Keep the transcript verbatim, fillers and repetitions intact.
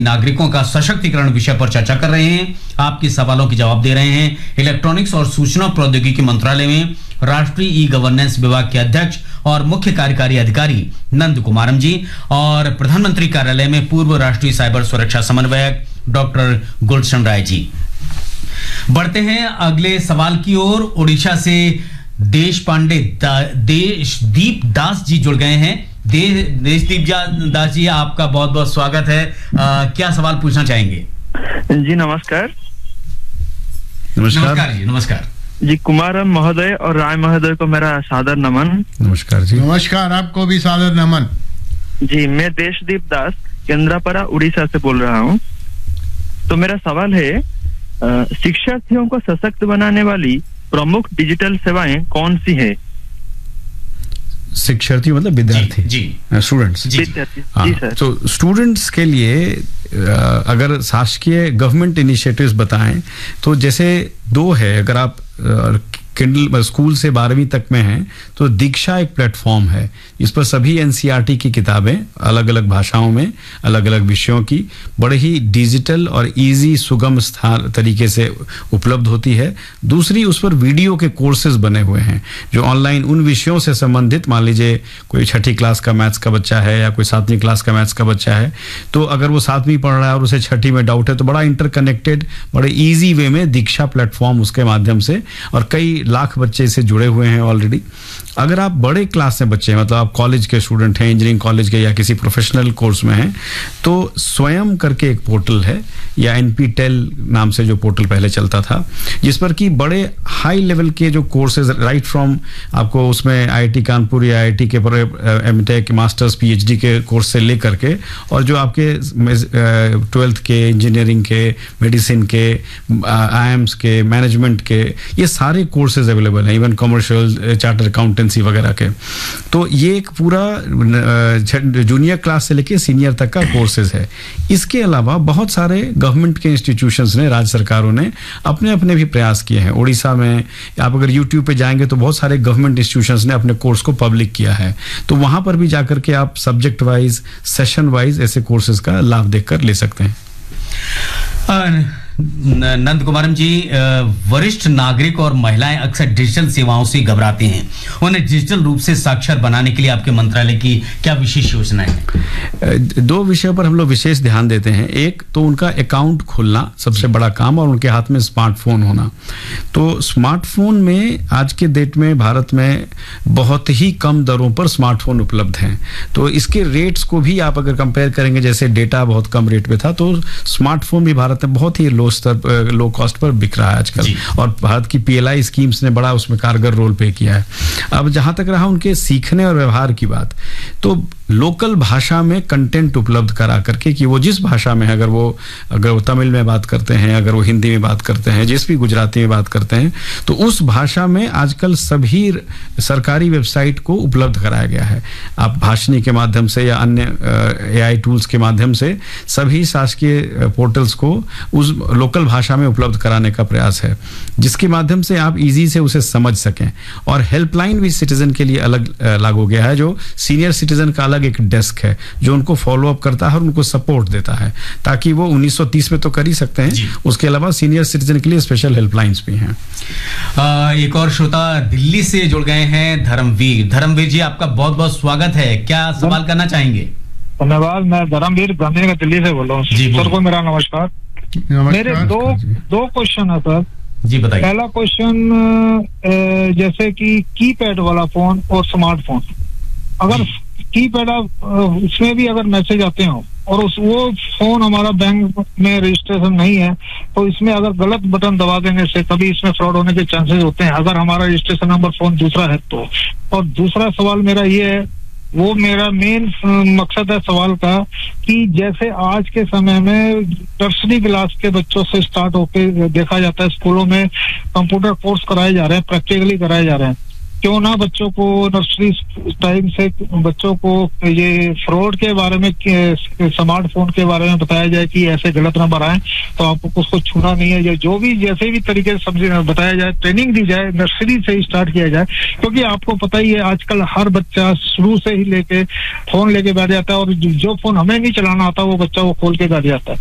नागरिकों का सशक्तिकरण विषय पर चर्चा कर रहे हैं, आपके सवालों के जवाब दे रहे हैं। इलेक्ट्रॉनिक्स और सूचना प्रौद्योगिकी मंत्रालय में राष्ट्रीय ई गवर्नेंस विभाग के अध्यक्ष और मुख्य कार्यकारी अधिकारी नंद कुमारम जी और प्रधानमंत्री कार्यालय में पूर्व राष्ट्रीय साइबर सुरक्षा समन्वयक डॉक्टर गुलशन राय जी। बढ़ते हैं अगले सवाल की ओर। उड़ीसा से देश पांडे देशदीप दास जी जुड़ गए हैं। दे, देशदीप दास जी, आपका बहुत बहुत स्वागत है। आ, क्या सवाल पूछना चाहेंगे? जी नमस्कार। नमस्कार नमस्कार जी। नमस्कार जी। कुमारम महोदय और राय महोदय को मेरा सादर नमन। नमस्कार जी। नमस्कार, आपको भी सादर नमन। जी, मैं देशदीप दास केंद्रापड़ा उड़ीसा से बोल रहा हूँ। तो मेरा सवाल है, शिक्षार्थियों को सशक्त बनाने वाली प्रमुख डिजिटल सेवाएं कौन सी है? शिक्षार्थी मतलब विद्यार्थी, जी, स्टूडेंट्स। जी, जी सर। तो स्टूडेंट्स के लिए अगर शासकीय गवर्नमेंट इनिशिएटिव्स बताएं तो जैसे दो है। अगर आप किंडल स्कूल से बारहवीं तक में हैं तो दीक्षा एक प्लेटफॉर्म है, इस पर सभी एनसीईआरटी की किताबें अलग अलग भाषाओं में अलग अलग विषयों की बड़े ही डिजिटल और इजी सुगम स्थान तरीके से उपलब्ध होती है। दूसरी, उस पर वीडियो के कोर्सेज बने हुए हैं जो ऑनलाइन उन विषयों से संबंधित, मान लीजिए कोई छठी क्लास का मैथ्स का बच्चा है या कोई सातवीं क्लास का मैथ्स का बच्चा है, तो अगर वो सातवीं पढ़ रहा है और उसे छठी में डाउट है तो बड़ा इंटरकनेक्टेड, बड़े ईजी वे में दीक्षा प्लेटफॉर्म उसके माध्यम से, और कई लाख बच्चे इससे जुड़े हुए हैं ऑलरेडी। अगर आप बड़े क्लास में बच्चे हैं, मतलब आप कॉलेज के स्टूडेंट हैं, इंजीनियरिंग कॉलेज के या किसी प्रोफेशनल कोर्स में हैं, तो स्वयं करके एक पोर्टल है या एनपीटेल नाम से जो पोर्टल पहले चलता था, जिस पर कि बड़े हाई लेवल के जो कोर्सेज राइट फ्रॉम आपको उसमें आईआईटी कानपुर या आईआईटी के पर एमटेक मास्टर्स पीएचडी के कोर्स से लेकर के, और जो आपके ट्वेल्थ के, इंजीनियरिंग के, मेडिसिन के, आईएम्स के, मैनेजमेंट के, ये सारे कोर्सेज अवेलेबल हैं, इवन कमर्शियल, चार्टर अकाउंटेंसी वगैरह के। तो ये एक पूरा जूनियर क्लास से लेके सीनियर तक का कोर्सेज है। इसके अलावा बहुत सारे गवर्नमेंट के इंस्टीट्यूशंस ने, राज्य सरकारों ने अपने अपने भी प्रयास किए हैं। उड़ीसा में आप अगर यूट्यूब पे जाएंगे तो बहुत सारे गवर्नमेंट इंस्टीट्यूशंस ने अपने कोर्स को पब्लिक किया है, तो वहां पर भी जाकर के आप सब्जेक्ट वाइज, सेशन वाइज ऐसे कोर्सेज का लाभ देखकर ले सकते हैं। नंद कुमारम जी, वरिष्ठ नागरिक और महिलाएं अक्सर डिजिटल सेवाओं से घबराते हैं, उन्हें डिजिटल रूप से साक्षर बनाने के लिए आपके मंत्रालय की क्या विशेष योजनाएं हैं? दो विषयों पर हम लोग विशेष ध्यान देते हैं। एक तो उनका अकाउंट खोलना सबसे बड़ा काम, और उनके हाथ में स्मार्टफोन होना। तो स्मार्टफोन में आज के डेट में भारत में बहुत ही कम दरों पर स्मार्टफोन उपलब्ध हैं। तो इसके रेट्स को भी आप अगर कंपेयर करेंगे, जैसे डेटा बहुत कम रेट पे था, तो स्मार्टफोन भी भारत में बहुत ही लो स्तर, लो कॉस्ट पर बिक रहा है आजकल, और भारत की पीएलआई स्कीम्स ने बड़ा उसमें कारगर रोल प्ले किया है। अब जहां तक रहा उनके सीखने और व्यवहार की बात, तो लोकल भाषा में कंटेंट उपलब्ध करा करके कि वो जिस भाषा में है, अगर वो अगर वो तमिल में बात करते हैं, अगर वो हिंदी में बात करते हैं, जिस भी गुजराती में बात करते हैं, तो उस भाषा में आजकल सभी सरकारी वेबसाइट को उपलब्ध कराया गया है। आप भाषणी के माध्यम से या अन्य एआई टूल्स के माध्यम से सभी शासकीय पोर्टल्स को उस लोकल भाषा में उपलब्ध कराने का प्रयास है, जिसके माध्यम से आप इजी से उसे समझ सकें। और हेल्पलाइन भी सिटीजन के लिए अलग लागू गया है, जो सीनियर सिटीजन का अलग एक डेस्क है जो उनको फॉलो अप करता है और उनको सपोर्ट देता है, ताकि वो उन्नीस सौ तीस में तो कर ही सकते हैं, उसके अलावा सीनियर सिटीजन के लिए स्पेशल हेल्पलाइंस भी हैं। आ, एक और श्रोता दिल्ली से जुड़ गए हैं, धर्मवीर। धर्मवीर जी, आपका बहुत बहुत स्वागत है। क्या सवाल करना चाहेंगे? धन्यवाद। मैं धर्मवीर गांधीनगर दिल्ली से बोल रहा हूँ। सर को मेरा नमस्कार। मेरे दो दो क्वेश्चन है सर। जी बताइए। पहला क्वेश्चन, जैसे कि कीपैड वाला फोन और स्मार्टफोन, अगर कीपैड उसमें भी अगर मैसेज आते हो और उस वो फोन हमारा बैंक में रजिस्ट्रेशन नहीं है, तो इसमें अगर गलत बटन दबा देने से कभी इसमें फ्रॉड होने के चांसेस होते हैं, अगर हमारा रजिस्ट्रेशन नंबर फोन दूसरा है तो। और दूसरा सवाल मेरा ये है, वो मेरा मेन मकसद है सवाल का, कि जैसे आज के समय में नर्सरी क्लास के बच्चों से स्टार्ट होकर देखा जाता है स्कूलों में कंप्यूटर कोर्स कराए जा रहे हैं, प्रैक्टिकली कराए जा रहे हैं, क्यों ना बच्चों को नर्सरी टाइम से बच्चों को ये फ्रॉड के बारे में, स्मार्टफोन के बारे में बताया जाए कि ऐसे गलत नंबर आए तो आपको उसको छूना नहीं है, या जो भी जैसे भी तरीके से समझे बताया जाए, ट्रेनिंग दी जाए, नर्सरी से ही स्टार्ट किया जाए। क्योंकि आपको पता ही है आजकल हर बच्चा शुरू से ही लेके फोन लेके बैठ जाता है, और जो फोन हमें नहीं चलाना आता वो बच्चा वो खोल के बैठ जाता है।